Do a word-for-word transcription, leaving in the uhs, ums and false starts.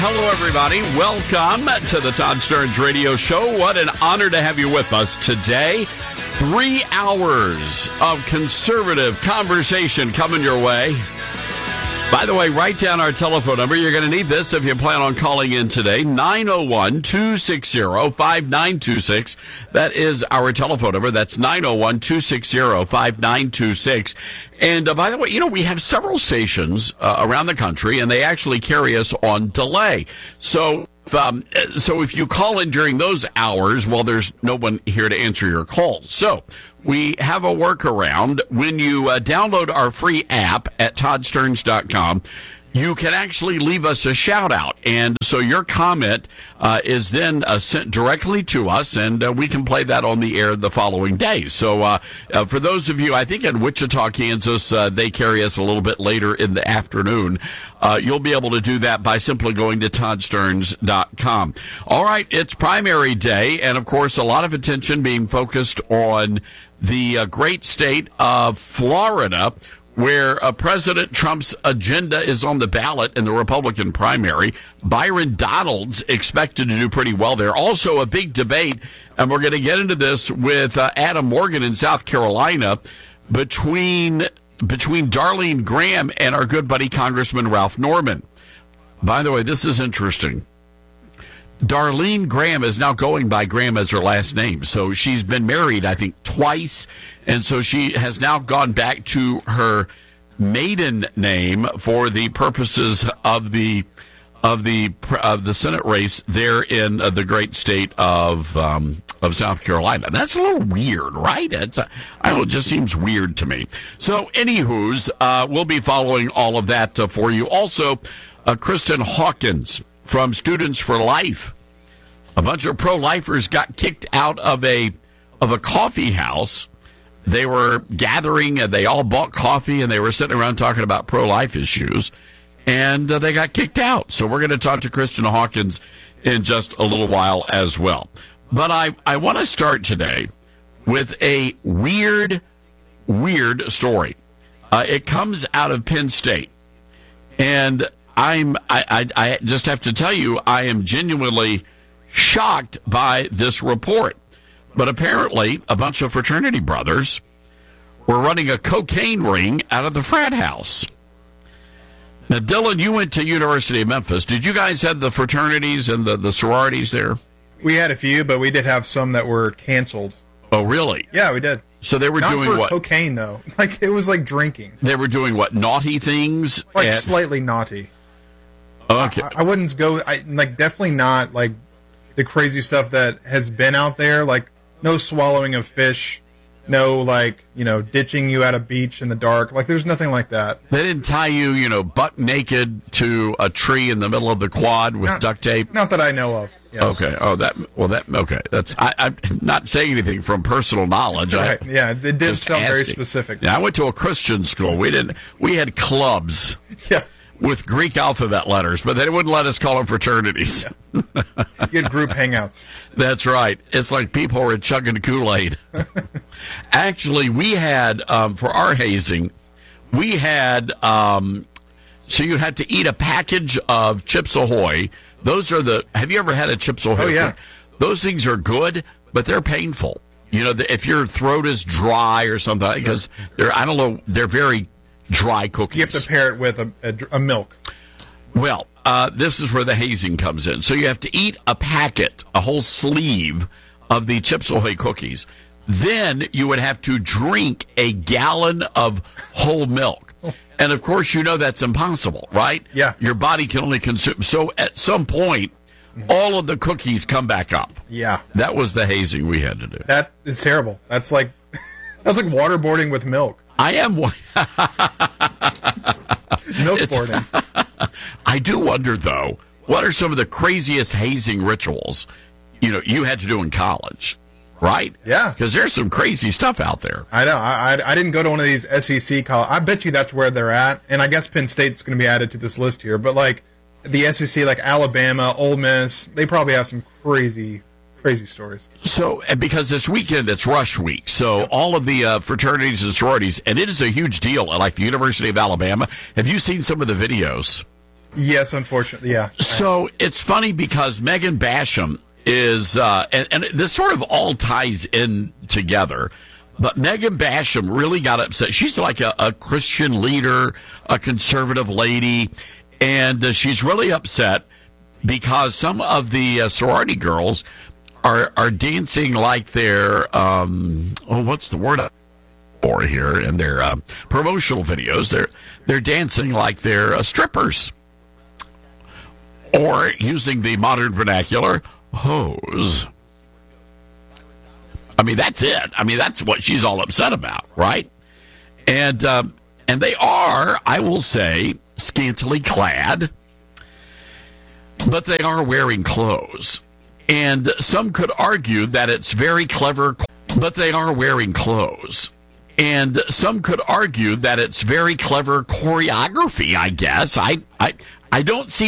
Hello, everybody. Welcome to the Todd Stearns Radio Show. What an honor to have you with us today. Three hours of conservative conversation coming your way. By the way, write down our telephone number. You're going to need this if you plan on calling in today. nine oh one, two six zero, five nine two six. That is our telephone number. That's nine oh one, two six zero, five nine two six. And uh, by the way, you know, we have several stations uh, around the country, and they actually carry us on delay. So Um, so if you call in during those hours, well, there's no one here to answer your calls. So we have a workaround. When you uh, download our free app at todd stearns dot com, you can actually leave us a shout out. And so your comment uh, is then uh, sent directly to us, and uh, we can play that on the air the following day. So uh, uh, for those of you, I think in Wichita, Kansas, uh, they carry us a little bit later in the afternoon. Uh, you'll be able to do that by simply going to todd stearns dot com. All right, it's primary day, and of course, a lot of attention being focused on the uh, great state of Florida, where uh, President Trump's agenda is on the ballot in the Republican primary. Byron Donalds expected to do pretty well there. Also a big debate, and we're going to get into this with uh, Adam Morgan in South Carolina, between between Darlene Graham and our good buddy Congressman Ralph Norman. By the way, this is interesting. Darlene Graham is now going by Graham as her last name. So she's been married, I think, twice. And so she has now gone back to her maiden name for the purposes of the of the of the Senate race there in uh, the great state of um, of South Carolina. That's a little weird, right? It's a, I don't know, it just seems weird to me. So, anywho's, uh, we'll be following all of that uh, for you. Also, uh, Kristen Hawkins from Students for Life. A bunch of pro-lifers got kicked out of a of a coffee house. They were gathering, and they all bought coffee, and they were sitting around talking about pro-life issues, and uh, they got kicked out. So we're going to talk to Kristen Hawkins in just a little while as well. But I, I want to start today with a weird, weird story. Uh, it comes out of Penn State, and I'm I, I, I just have to tell you, I am genuinely shocked by this report. But apparently, a bunch of fraternity brothers were running a cocaine ring out of the frat house. Now, Dylan, you went to University of Memphis. Did you guys have the fraternities and the, the sororities there? We had a few, but we did have some that were canceled. Oh, really? Yeah, we did. So they were Not doing for what? Cocaine, though. Like, it was like drinking. They were doing what? Naughty things? Like, and... slightly naughty. Okay. I, I wouldn't go, I, like, definitely not, like, the crazy stuff that has been out there. Like, no swallowing of fish. No, like, you know, ditching you at a beach in the dark. Like, there's nothing like that. They didn't tie you, you know, butt naked to a tree in the middle of the quad with not, duct tape? Not that I know of. Yeah. Okay. Oh, that, well, that, okay. That's, I, I'm not saying anything from personal knowledge. Right. I, yeah, it, it did sound very asking. specific. Yeah, I went to a Christian school. We didn't, we had clubs. Yeah. With Greek alphabet letters, but they wouldn't let us call them fraternities. Yeah. You had group hangouts. That's right. It's like people were chugging Kool-Aid. Actually, we had, um, for our hazing, we had, um, so you had to eat a package of Chips Ahoy. Those are the, have you ever had a Chips Ahoy? Oh, yeah. Those things are good, but they're painful. You know, if your throat is dry or something, because they're, I don't know, they're very dry cookies. You have to pair it with a, a, a milk. Well, uh, this is where the hazing comes in. So you have to eat a packet, a whole sleeve of the Chips Ahoy cookies. Then you would have to drink a gallon of whole milk. And, of course, you know that's impossible, right? Yeah. Your body can only consume. So at some point, all of the cookies come back up. Yeah. That was the hazing we had to do. That is terrible. That's like that's like waterboarding with milk. I am. Milkboarding. I do wonder, though, what are some of the craziest hazing rituals, you know, you had to do in college, right? Yeah. Because there's some crazy stuff out there. I know. I, I, I didn't go to one of these S E C college. I bet you that's where they're at. And I guess Penn State's going to be added to this list here. But, like, the S E C, like Alabama, Ole Miss, they probably have some crazy Crazy stories. So, and because this weekend it's Rush Week, so yep. all of the uh, fraternities and sororities, and it is a huge deal at like the University of Alabama. Have you seen some of the videos? Yes, unfortunately, yeah. So it's funny because Megan Basham is, uh, and, and this sort of all ties in together, but Megan Basham really got upset. She's like a, a Christian leader, a conservative lady, and uh, she's really upset because some of the uh, sorority girls are are dancing like they're, um, oh, what's the word for here? In their uh, promotional videos, they're they're dancing like they're uh, strippers. Or, using the modern vernacular, hoes. I mean, that's it. I mean, that's what she's all upset about, right? And um, and they are, I will say, scantily clad, but they are wearing clothes. And some could argue that it's very clever, but they are wearing clothes. And some could argue that it's very clever choreography, I guess. I I, I don't see